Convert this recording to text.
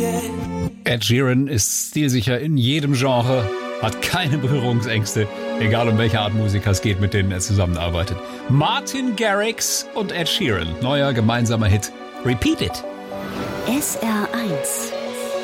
Ed Sheeran ist stilsicher in jedem Genre, hat keine Berührungsängste, egal um welche Art Musiker es geht, mit denen er zusammenarbeitet. Martin Garrix und Ed Sheeran, neuer gemeinsamer Hit, Repeat It. SR1